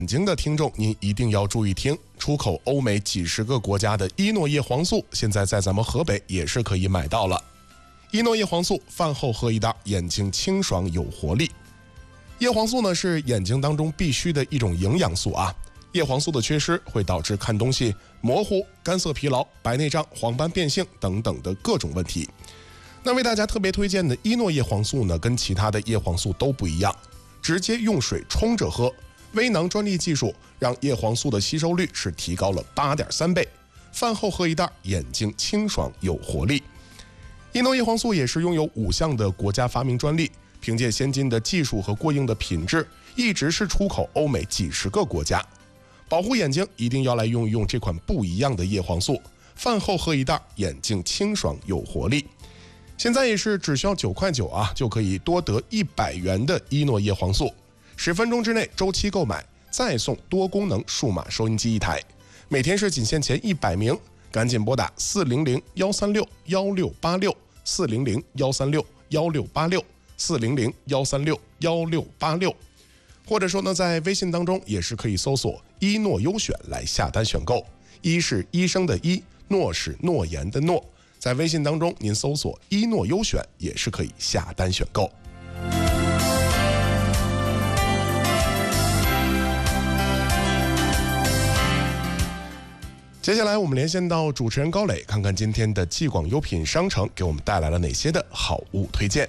京的听众，您一定要注意听，出口欧美几十个国家的伊诺叶黄素，现在在咱们河北也是可以买到了。伊诺叶黄素饭后喝一袋，眼睛清爽有活力。叶黄素呢是眼睛当中必须的一种营养素啊，叶黄素的缺失会导致看东西模糊、干涩疲劳、白内障、黄斑变性等等的各种问题。那为大家特别推荐的伊诺叶黄素呢，跟其他的叶黄素都不一样，直接用水冲着喝。微囊专利技术让叶黄素的吸收率是提高了8.3倍，饭后喝一袋，眼睛清爽有活力。伊诺叶黄素也是拥有5项的国家发明专利，凭借先进的技术和过硬的品质，一直是出口欧美几十个国家。保护眼睛一定要来用一用这款不一样的叶黄素，饭后喝一袋，眼睛清爽有活力。现在也是只需要9.9块啊，就可以多得100元的伊诺叶黄素。10分钟之内周期购买，再送多功能数码收音机1台，每天是仅限前100名，赶紧拨打400-136-1686，400-136-1686，400-136-1686，或者说呢，在微信当中也是可以搜索伊诺优选来下单选购。伊是医生的伊，诺是诺言的诺，在微信当中您搜索伊诺优选也是可以下单选购。接下来我们连线到主持人高磊，看看今天的继广优品商城给我们带来了哪些的好物推荐。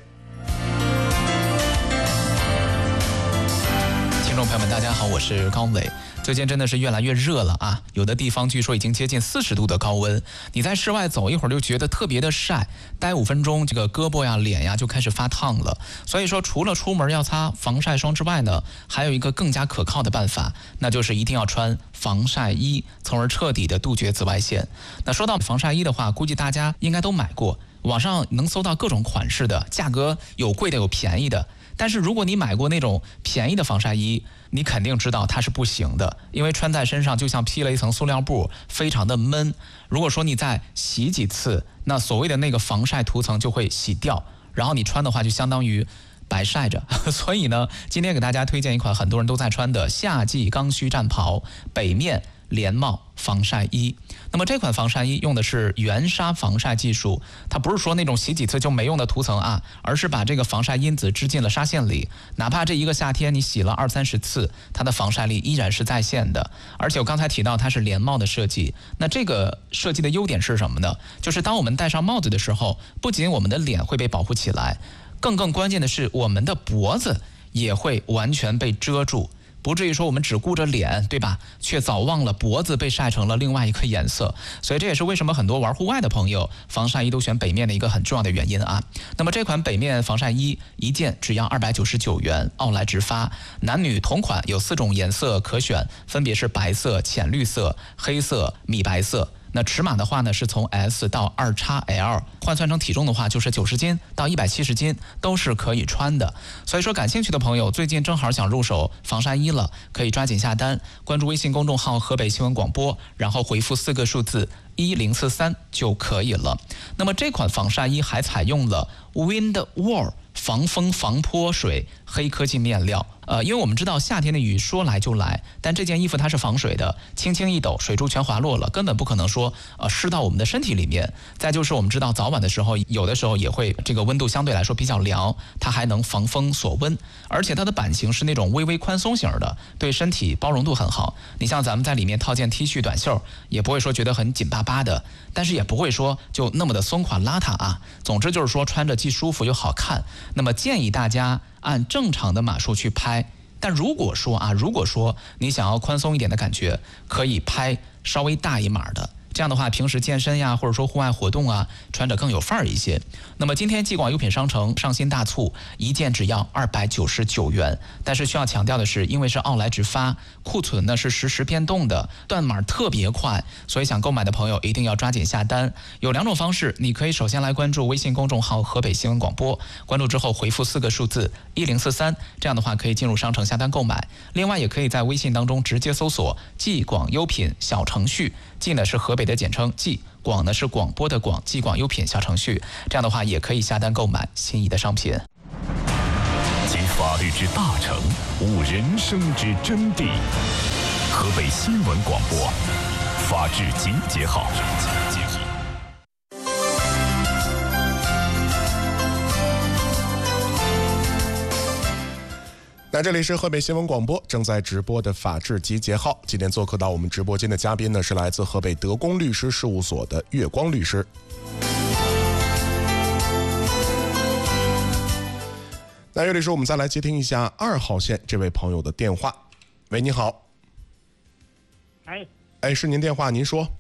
听众朋友们大家好，我是高磊。最近真的是越来越热了啊，有的地方据说已经接近40度的高温，你在室外走一会儿就觉得特别的晒，待5分钟这个胳膊呀脸呀就开始发烫了。所以说除了出门要擦防晒霜之外呢，还有一个更加可靠的办法，那就是一定要穿防晒衣，从而彻底的杜绝紫外线。那说到防晒衣的话，估计大家应该都买过，网上能搜到各种款式的，价格有贵的有便宜的。但是如果你买过那种便宜的防晒衣，你肯定知道它是不行的，因为穿在身上就像披了一层塑料布，非常的闷。如果说你再洗几次，那所谓的那个防晒涂层就会洗掉，然后你穿的话就相当于白晒着。所以呢，今天给大家推荐一款很多人都在穿的夏季刚需战袍北面连帽防晒衣。那么这款防晒衣用的是原纱防晒技术，它不是说那种洗几次就没用的涂层啊，而是把这个防晒因子织进了纱线里，哪怕这一个夏天你洗了20-30次，它的防晒力依然是在线的。而且我刚才提到它是连帽的设计，那这个设计的优点是什么呢？就是当我们戴上帽子的时候，不仅我们的脸会被保护起来，更关键的是我们的脖子也会完全被遮住，不至于说我们只顾着脸，对吧？却早忘了脖子被晒成了另外一个颜色。所以这也是为什么很多玩户外的朋友防晒衣都选北面的一个很重要的原因啊。那么这款北面防晒衣一件只要299元，奥莱直发，男女同款，有4种颜色可选，分别是白色、浅绿色、黑色、米白色。那尺码的话呢，是从 S 到2XL， 换算成体重的话就是90斤到170斤都是可以穿的。所以说感兴趣的朋友最近正好想入手防晒衣了，可以抓紧下单，关注微信公众号河北新闻广播，然后回复4个数字1043就可以了。那么这款防晒衣还采用了 Windwall 防风防泼水黑科技面料。因为我们知道夏天的雨说来就来，但这件衣服它是防水的，轻轻一抖水珠全滑落了，根本不可能说湿到我们的身体里面。再就是我们知道早晚的时候，有的时候也会这个温度相对来说比较凉，它还能防风锁温，而且它的版型是那种微微宽松型的，对身体包容度很好。你像咱们在里面套件 T 恤短袖，也不会说觉得很紧巴巴的，但是也不会说就那么的松垮邋遢啊。总之就是说穿着既舒服又好看。那么建议大家按正常的码数去拍，但如果说你想要宽松一点的感觉，可以拍稍微大一码的，这样的话平时健身呀，或者说户外活动啊，穿着更有范儿一些。那么今天继广优品商城上新大促，一件只要299元，但是需要强调的是，因为是奥莱直发，库存呢是实时变动的，断码特别快，所以想购买的朋友一定要抓紧下单。有2种方式，你可以首先来关注微信公众号河北新闻广播，关注之后回复4个数字1043，这样的话可以进入商城下单购买。另外也可以在微信当中直接搜索继广优品小程序，继呢是河北的简称，继广呢是广播的广，继广优品小程序，这样的话也可以下单购买心仪的商品。 激发法律之大成，悟人生之真谛。河北新闻广播，法治集结号。 那这里是河北新闻广播正在直播的法治集结号。今天做客到我们直播间的嘉宾呢，是来自河北德公律师事务所的月光律师。那岳律师，我们再来接听一下2号线这位朋友的电话。喂，你好。哎，是您电话，您说。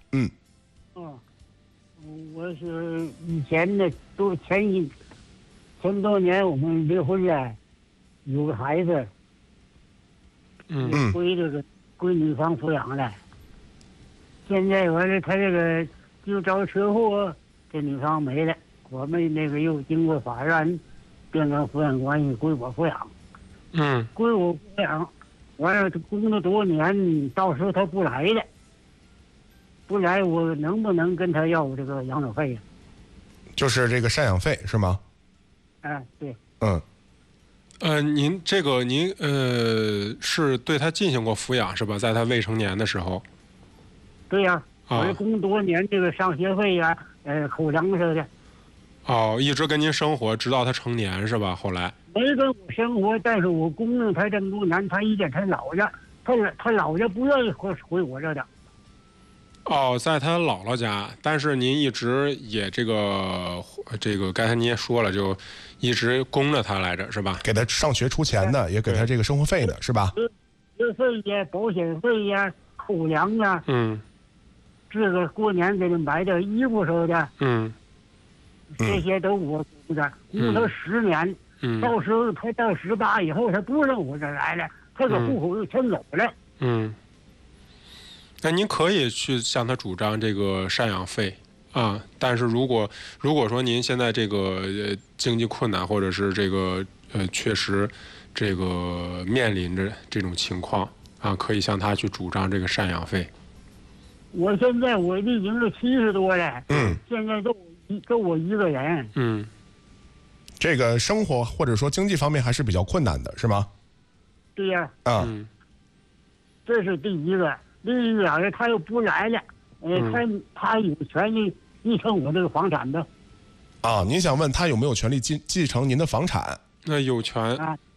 我是以前的都前多年我们离婚了，有个孩子，归这个归女方抚养了。现在完了，他这个就遭车祸，这女方没了，我们那个又经过法院变更抚养关系，归我抚养。归我抚养，完了工作多年，到时候他不来了。不来，我能不能跟他要这个养老费呀？ 就是这个赡养费是吗？ 对。 您是对他进行过抚养是吧？在他未成年的时候。 对呀，我这工多年，这个上学费呀，口粮似的。 一直跟您生活，直到他成年是吧？后来没跟我生活，但是我供着他这么多年，他一见他老家，他老家不愿意回我这的。 在他姥姥家，但是您一直也这个刚才您也说了，就一直供着他来着是吧？ 给他上学出钱的，也给他这个生活费的是吧？ 学费呀，保险费呀，口粮啊，这个过年给他买点衣服什么的，这些都我供着，供他10年，到时候他到18以后，他不上我这来了，他给户口又迁走了。 那您可以去向他主张这个赡养费但是如果说您现在这个经济困难，或者是这个确实这个面临着这种情况可以向他去主张这个赡养费。 我现在我已经是70多了，现在都我一个人， 这个生活或者说经济方面还是比较困难的，是吗？ 对呀，这是第一个。另一个呢，他又不来了，他有权利继承我这个房产的。 您想问他有没有权利继承您的房产？ 那有权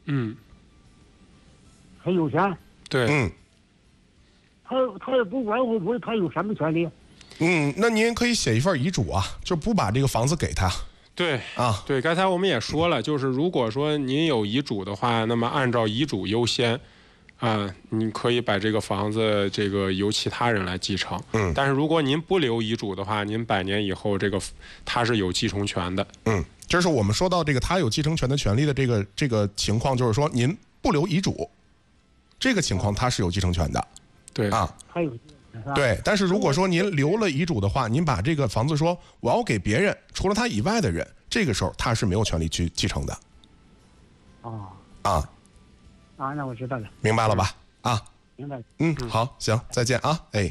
他有权。 对。 他也不管我，他有什么权利？ 那您可以写一份遗嘱就不把这个房子给他。 对对，刚才我们也说了，就是如果说您有遗嘱的话，那么按照遗嘱优先。你可以把这个房子这个由其他人来继承。但是如果您不留遗嘱的话，您100年以后这个他是有继承权的。 就是我们说到这个他有继承权的权利的这个情况，就是说您不留遗嘱，这个情况他是有继承权的。 对他有。 对，但是如果说您留了遗嘱的话，您把这个房子说我要给别人，除了他以外的人，这个时候他是没有权利去继承的。 那我知道了， 明白了吧？ 明白了。 好，行，再见啊，哎。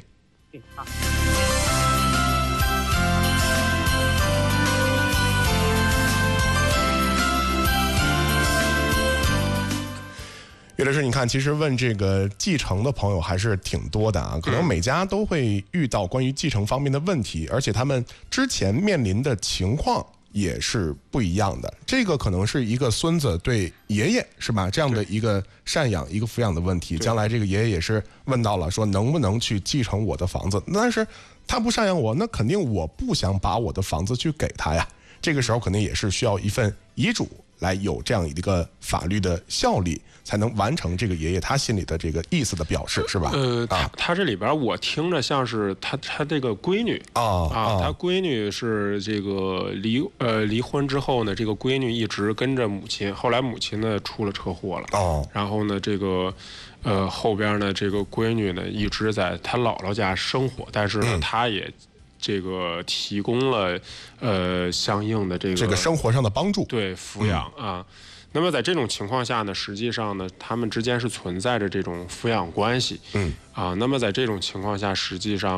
岳律师，你看，其实问这个继承的朋友还是挺多的可能每家都会遇到关于继承方面的问题，而且他们之前面临的情况也是不一样的。这个可能是一个孙子对爷爷是吧这样的一个赡养一个抚养的问题，将来这个爷爷也是问到了说能不能去继承我的房子，但是他不赡养我，那肯定我不想把我的房子去给他呀，这个时候肯定也是需要一份遗嘱来有这样一个法律的效力，才能完成这个爷爷他心里的这个意思的表示，是吧？ 他这里边我听着像是他这个闺女他闺女是这个离婚之后呢，这个闺女一直跟着母亲，后来母亲呢出了车祸了然后呢这个后边呢这个闺女呢一直在她姥姥家生活，但是呢她也这个提供了相应的这个生活上的帮助， 对抚养那么在这种情况下呢，实际上呢，他们之间是存在着这种抚养关系。那么在这种情况下，实际上，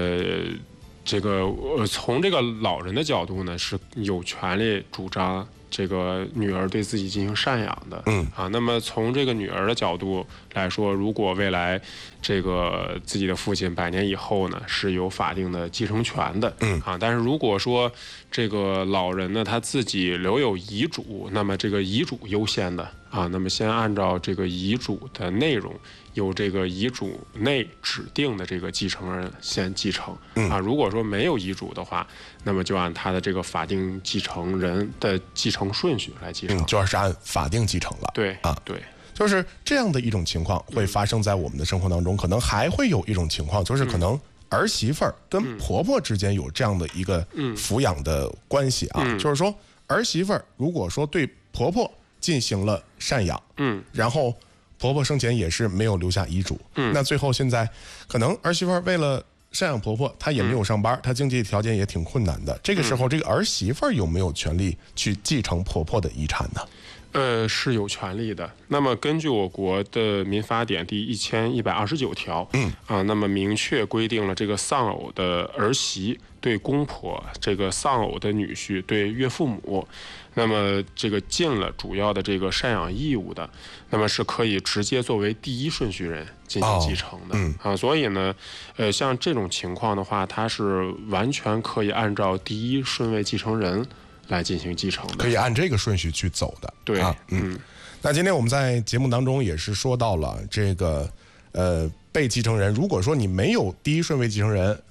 从这个老人的角度呢，是有权利主张这个女儿对自己进行赡养的。那么从这个女儿的角度来说，如果未来这个自己的父亲100年以后呢是有法定的继承权的。但是如果说这个老人呢他自己留有遗嘱，那么这个遗嘱优先的那么先按照这个遗嘱的内容，由这个遗嘱内指定的这个继承人先继承。如果说没有遗嘱的话，那么就按他的这个法定继承人的继承顺序来继承。 就是按法定继承了。 对对。 就是这样的一种情况会发生在我们的生活当中，可能还会有一种情况，就是可能儿媳妇儿跟婆婆之间有这样的一个抚养的关系就是说儿媳妇儿如果说对婆婆进行了赡养，然后婆婆生前也是没有留下遗嘱，那最后现在可能儿媳妇儿为了赡养婆婆，她也没有上班，她经济条件也挺困难的，这个时候这个儿媳妇儿有没有权利去继承婆婆的遗产呢？ 是有权利的。那么根据我国的民法典第1129条，那么明确规定了这个丧偶的儿媳对公婆，这个丧偶的女婿对岳父母，那么这个尽了主要的这个赡养义务的，那么是可以直接作为第一顺序人进行继承的。所以呢，像这种情况的话，它是完全可以按照第一顺位继承人来进行继承的， 可以按这个顺序去走的。 对， 那今天我们在节目当中也是说到了这个被继承人，如果说你没有第一顺位继承人，